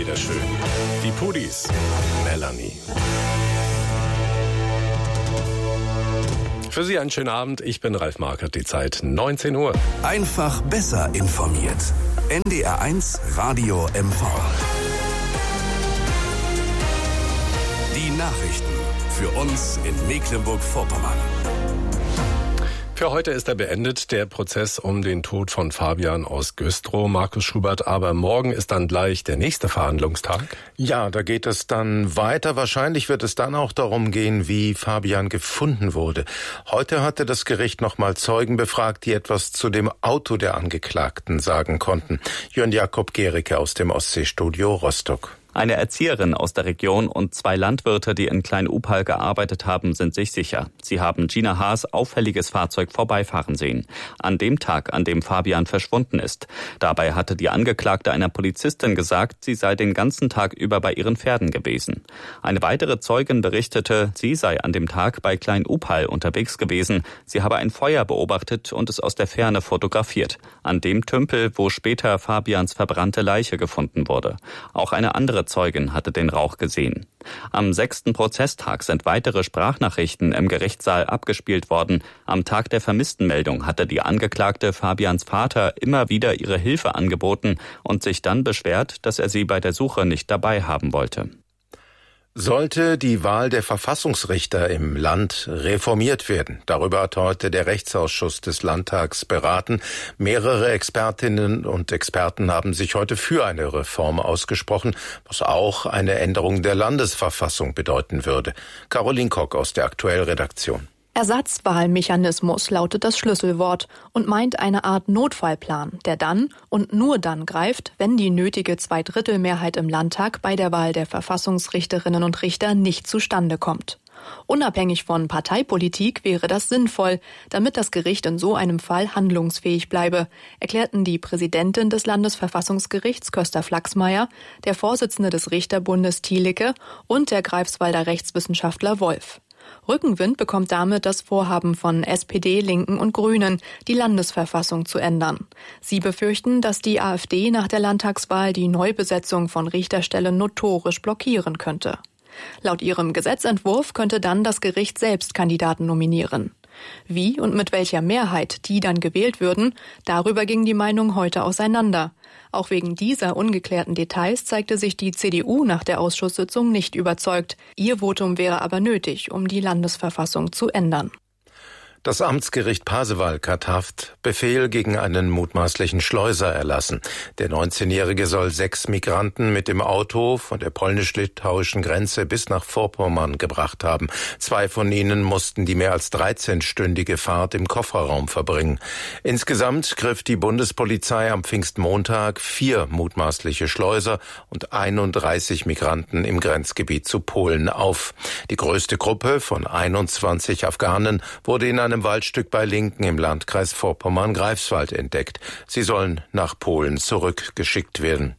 wieder schön. Die Pudis, Melanie. Für Sie einen schönen Abend. Ich bin Ralf Markert. Die Zeit 19 Uhr. Einfach besser informiert. NDR1 Radio MV. Die Nachrichten für uns in Mecklenburg-Vorpommern. Für heute ist er beendet, der Prozess um den Tod von Fabian aus Güstrow, Markus Schubert. Aber morgen ist dann gleich der nächste Verhandlungstag. Ja, da geht es dann weiter. Wahrscheinlich wird es dann auch darum gehen, wie Fabian gefunden wurde. Heute hatte das Gericht nochmal Zeugen befragt, die etwas zu dem Auto der Angeklagten sagen konnten. Jörn Jakob Gericke aus dem Ostseestudio Rostock. Eine Erzieherin aus der Region und 2 Landwirte, die in Klein-Upal gearbeitet haben, sind sich sicher. Sie haben Gina Haas' auffälliges Fahrzeug vorbeifahren sehen. An dem Tag, an dem Fabian verschwunden ist. Dabei hatte die Angeklagte einer Polizistin gesagt, sie sei den ganzen Tag über bei ihren Pferden gewesen. Eine weitere Zeugin berichtete, sie sei an dem Tag bei Klein-Upal unterwegs gewesen. Sie habe ein Feuer beobachtet und es aus der Ferne fotografiert. An dem Tümpel, wo später Fabians verbrannte Leiche gefunden wurde. Auch eine andere Zeugin hatte den Rauch gesehen. Am 6. Prozesstag sind weitere Sprachnachrichten im Gerichtssaal abgespielt worden. Am Tag der Vermisstenmeldung hatte die Angeklagte Fabians Vater immer wieder ihre Hilfe angeboten und sich dann beschwert, dass er sie bei der Suche nicht dabei haben wollte. Sollte die Wahl der Verfassungsrichter im Land reformiert werden? Darüber hat heute der Rechtsausschuss des Landtags beraten. Mehrere Expertinnen und Experten haben sich heute für eine Reform ausgesprochen, was auch eine Änderung der Landesverfassung bedeuten würde. Caroline Kock aus der Aktuell-Redaktion. Ersatzwahlmechanismus lautet das Schlüsselwort und meint eine Art Notfallplan, der dann und nur dann greift, wenn die nötige Zweidrittelmehrheit im Landtag bei der Wahl der Verfassungsrichterinnen und Richter nicht zustande kommt. Unabhängig von Parteipolitik wäre das sinnvoll, damit das Gericht in so einem Fall handlungsfähig bleibe, erklärten die Präsidentin des Landesverfassungsgerichts Köster Flachsmeier, der Vorsitzende des Richterbundes Thielicke und der Greifswalder Rechtswissenschaftler Wolf. Rückenwind bekommt damit das Vorhaben von SPD, Linken und Grünen, die Landesverfassung zu ändern. Sie befürchten, dass die AfD nach der Landtagswahl die Neubesetzung von Richterstellen notorisch blockieren könnte. Laut ihrem Gesetzentwurf könnte dann das Gericht selbst Kandidaten nominieren. Wie und mit welcher Mehrheit die dann gewählt würden, darüber ging die Meinung heute auseinander. Auch wegen dieser ungeklärten Details zeigte sich die CDU nach der Ausschusssitzung nicht überzeugt. Ihr Votum wäre aber nötig, um die Landesverfassung zu ändern. Das Amtsgericht Pasewalk hat Haftbefehl gegen einen mutmaßlichen Schleuser erlassen. Der 19-Jährige soll 6 Migranten mit dem Auto von der polnisch-litauischen Grenze bis nach Vorpommern gebracht haben. 2 von ihnen mussten die mehr als 13-stündige Fahrt im Kofferraum verbringen. Insgesamt griff die Bundespolizei am Pfingstmontag 4 mutmaßliche Schleuser und 31 Migranten im Grenzgebiet zu Polen auf. Die größte Gruppe von 21 Afghanen wurde in einem Waldstück bei Linken im Landkreis Vorpommern-Greifswald entdeckt. Sie sollen nach Polen zurückgeschickt werden.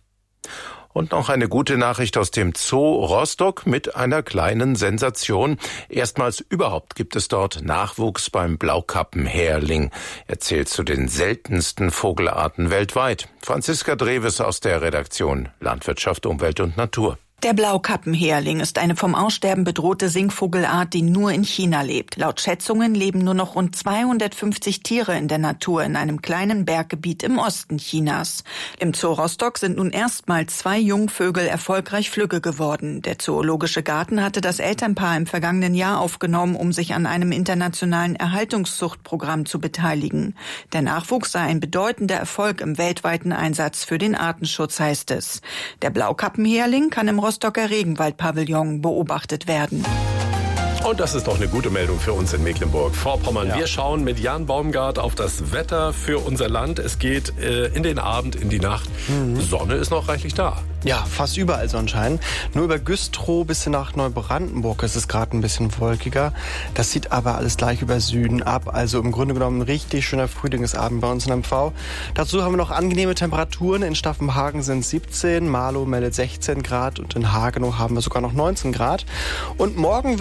Und noch eine gute Nachricht aus dem Zoo Rostock mit einer kleinen Sensation. Erstmals überhaupt gibt es dort Nachwuchs beim Blaukappenhäherling. Er zählt zu den seltensten Vogelarten weltweit. Franziska Dreves aus der Redaktion Landwirtschaft, Umwelt und Natur. Der Blaukappenhäherling ist eine vom Aussterben bedrohte Singvogelart, die nur in China lebt. Laut Schätzungen leben nur noch rund 250 Tiere in der Natur in einem kleinen Berggebiet im Osten Chinas. Im Zoo Rostock sind nun erstmals 2 Jungvögel erfolgreich flügge geworden. Der Zoologische Garten hatte das Elternpaar im vergangenen Jahr aufgenommen, um sich an einem internationalen Erhaltungszuchtprogramm zu beteiligen. Der Nachwuchs sei ein bedeutender Erfolg im weltweiten Einsatz für den Artenschutz, heißt es. Der Blaukappenhäherling kann im Rostocker Regenwald-Pavillon beobachtet werden. Und das ist doch eine gute Meldung für uns in Mecklenburg-Vorpommern. Ja. Wir schauen mit Jan Baumgart auf das Wetter für unser Land. Es geht in den Abend, in die Nacht. Sonne ist noch reichlich da. Ja, fast überall Sonnenschein. Nur über Güstrow bis nach Neubrandenburg ist es gerade ein bisschen wolkiger. Das zieht aber alles gleich über Süden ab. Also im Grunde genommen ein richtig schöner Frühlingsabend bei uns in MV. Dazu haben wir noch angenehme Temperaturen. In Staffenhagen sind 17, Marlow meldet 16 Grad und in Hagenow haben wir sogar noch 19 Grad. Und morgen wird es ganz ähnlich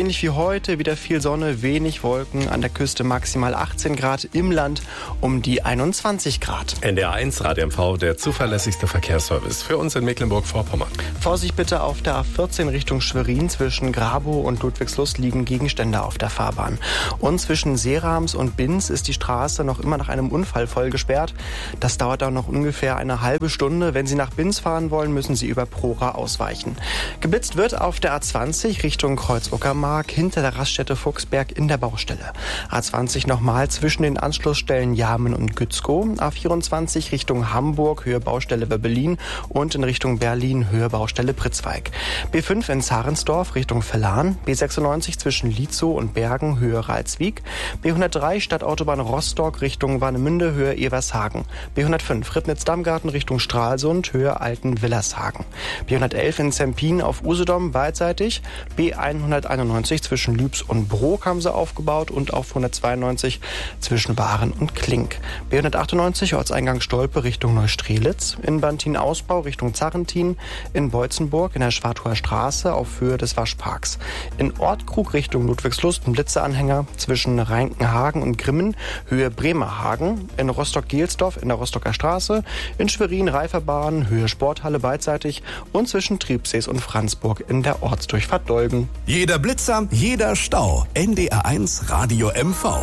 ähnlich wie heute, wieder viel Sonne, wenig Wolken, an der Küste maximal 18 Grad, im Land um die 21 Grad. NDR 1 Radio MV, der zuverlässigste Verkehrsservice für uns in Mecklenburg-Vorpommern. Vorsicht bitte auf der A14 Richtung Schwerin. Zwischen Grabow und Ludwigslust liegen Gegenstände auf der Fahrbahn. Und zwischen Seerams und Binz ist die Straße noch immer nach einem Unfall voll gesperrt. Das dauert auch noch ungefähr eine halbe Stunde. Wenn Sie nach Binz fahren wollen, müssen Sie über Prora ausweichen. Geblitzt wird auf der A20 Richtung Kreuz-Uckermark hinter der Raststätte Fuchsberg in der Baustelle. A20 nochmal zwischen den Anschlussstellen Jarmen und Gützkow. A24 Richtung Hamburg, Höhe Baustelle Wöbbelin und in Richtung Berlin, Höhe Baustelle Pritzweig. B5 in Zarensdorf Richtung Verlan. B96 zwischen Lietzow und Bergen, Höhe Ralswiek. B103 Stadtautobahn Rostock Richtung Warnemünde, Höhe Evershagen. B105 Ribnitz-Dammgarten Richtung Stralsund, Höhe Alten-Willershagen. B111 in Zempin auf Usedom beidseitig. B191 zwischen Lübs und Brook haben sie aufgebaut und auf 192 zwischen Waren und Klink. B198 Ortseingang Stolpe Richtung Neustrelitz. In Bantin-Ausbau Richtung Zarrentin. In Beutzenburg in der Schwartauer Straße auf Höhe des Waschparks. In Ortkrug Richtung Ludwigslust ein Blitzeanhänger zwischen Reinkenhagen und Grimmen, Höhe Bremerhagen. In Rostock-Gelsdorf in der Rostocker Straße. In Schwerin Reiferbahn, Höhe Sporthalle beidseitig und zwischen Triebsees und Franzburg in der Ortsdurchfahrt Dolgen. Jeder Blitzer, jeder Stau. NDR 1 Radio MV.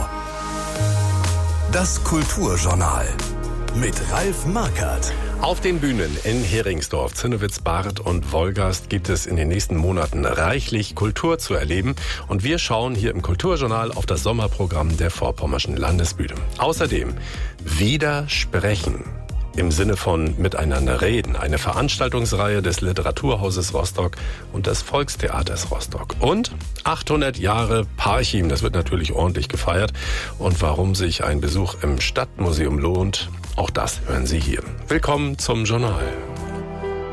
Das Kulturjournal mit Ralf Markert. Auf den Bühnen in Heringsdorf, Zinnewitz, Barth und Wolgast gibt es in den nächsten Monaten reichlich Kultur zu erleben. Und wir schauen hier im Kulturjournal auf das Sommerprogramm der Vorpommerschen Landesbühne. Außerdem Widersprechen. Im Sinne von Miteinander reden, eine Veranstaltungsreihe des Literaturhauses Rostock und des Volkstheaters Rostock. Und 800 Jahre Parchim, das wird natürlich ordentlich gefeiert. Und warum sich ein Besuch im Stadtmuseum lohnt, auch das hören Sie hier. Willkommen zum Journal.